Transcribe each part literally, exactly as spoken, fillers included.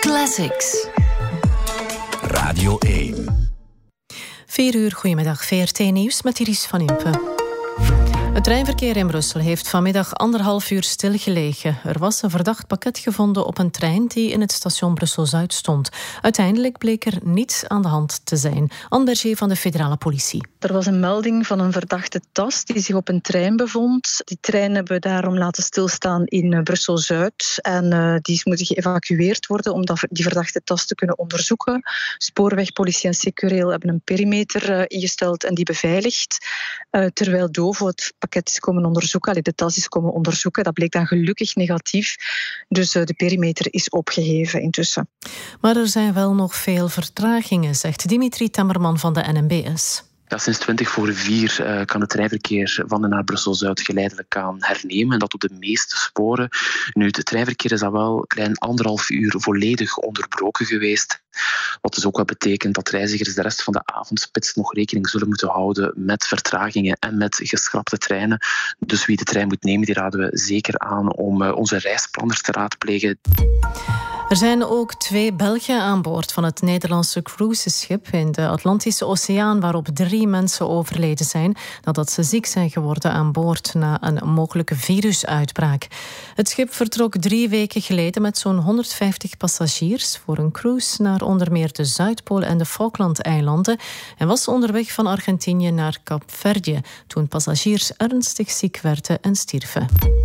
Classics. Radio één. Vier uur, goedemiddag. V R T Nieuws met Iris van Impe. Het treinverkeer in Brussel heeft vanmiddag anderhalf uur stilgelegen. Er was een verdacht pakket gevonden op een trein die in het station Brussel-Zuid stond. Uiteindelijk bleek er niets aan de hand te zijn. Anne Berger van de federale politie. Er was een melding van een verdachte tas die zich op een trein bevond. Die trein hebben we daarom laten stilstaan in Brussel-Zuid. En uh, die is moeten geëvacueerd worden om dat, die verdachte tas te kunnen onderzoeken. Spoorweg, politie en Secureel hebben een perimeter uh, ingesteld en die beveiligd. Uh, terwijl Dovo het pakket is komen onderzoeken, allee, de tas is komen onderzoeken. Dat bleek dan gelukkig negatief. Dus uh, de perimeter is opgeheven intussen. Maar er zijn wel nog veel vertragingen, zegt Dimitri Temmerman van de N M B S. Ja, sinds twintig voor vier uh, kan het treinverkeer van en naar Brussel-Zuid geleidelijk aan hernemen. En dat op de meeste sporen. Nu, het treinverkeer is al wel een klein anderhalf uur volledig onderbroken geweest. Wat dus ook wel betekent dat reizigers de rest van de avondspits nog rekening zullen moeten houden met vertragingen en met geschrapte treinen. Dus wie de trein moet nemen, die raden we zeker aan om uh, onze reisplanners te raadplegen. Er zijn ook twee Belgen aan boord van het Nederlandse cruiseschip in de Atlantische Oceaan, waarop drie mensen overleden zijn nadat ze ziek zijn geworden aan boord na een mogelijke virusuitbraak. Het schip vertrok drie weken geleden met zo'n honderdvijftig passagiers voor een cruise naar onder meer de Zuidpool en de Falklandeilanden en was onderweg van Argentinië naar Kaapverdië toen passagiers ernstig ziek werden en stierven.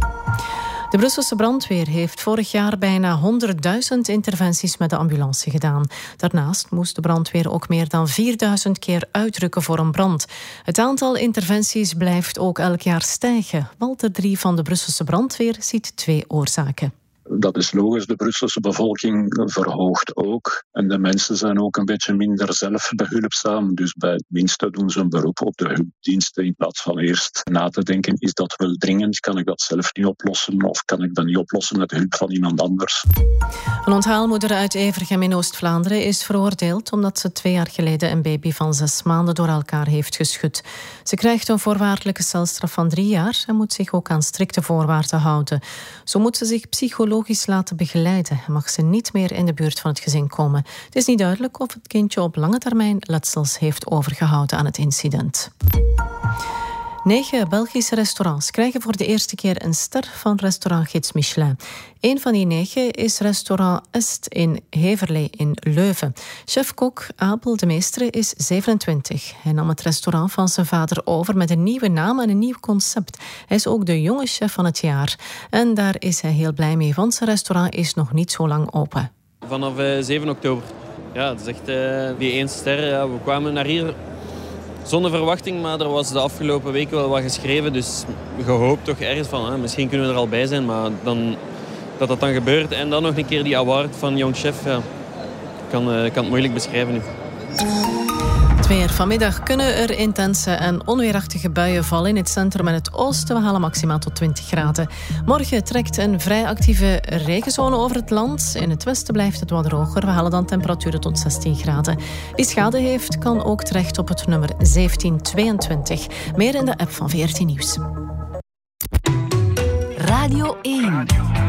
De Brusselse brandweer heeft vorig jaar bijna honderdduizend interventies met de ambulance gedaan. Daarnaast moest de brandweer ook meer dan vierduizend keer uitrukken voor een brand. Het aantal interventies blijft ook elk jaar stijgen. Walter Drie van de Brusselse brandweer ziet twee oorzaken. Dat is logisch, de Brusselse bevolking verhoogt ook. En de mensen zijn ook een beetje minder zelfbehulpzaam. Dus bij het minste doen ze een beroep op de hulpdiensten in plaats van eerst na te denken, is dat wel dringend? Kan ik dat zelf niet oplossen? Of kan ik dat niet oplossen met hulp van iemand anders? Een onthaalmoeder uit Evergem in Oost-Vlaanderen is veroordeeld omdat ze twee jaar geleden een baby van zes maanden door elkaar heeft geschud. Ze krijgt een voorwaardelijke celstraf van drie jaar en moet zich ook aan strikte voorwaarden houden. Zo moet ze zich psychologisch laten begeleiden en mag ze niet meer in de buurt van het gezin komen. Het is niet duidelijk of het kindje op lange termijn letsels heeft overgehouden aan het incident. Negen Belgische restaurants krijgen voor de eerste keer een ster van restaurantgids Michelin. Een van die negen is restaurant Est in Heverlee in Leuven. Chef-kok Abel de Meestere is zevenentwintig. Hij nam het restaurant van zijn vader over met een nieuwe naam en een nieuw concept. Hij is ook de jonge chef van het jaar. En daar is hij heel blij mee, want zijn restaurant is nog niet zo lang open. Vanaf uh, zeven oktober. Ja, het is echt uh, die één ster. Ja, we kwamen naar hier zonder verwachting, maar er was de afgelopen weken wel wat geschreven. Dus gehoopt toch ergens van, hè, misschien kunnen we er al bij zijn. Maar dan, dat dat dan gebeurt en dan nog een keer die award van Young Chef. Ja, ik kan, uh, kan het moeilijk beschrijven nu. Het weer. Vanmiddag kunnen er intense en onweerachtige buien vallen in het centrum en het oosten. We halen maximaal tot twintig graden. Morgen trekt een vrij actieve regenzone over het land. In het westen blijft het wat droger. We halen dan temperaturen tot zestien graden. Wie schade heeft, kan ook terecht op het nummer zeventien tweeëntwintig. Meer in de app van V R T Nieuws. Radio één.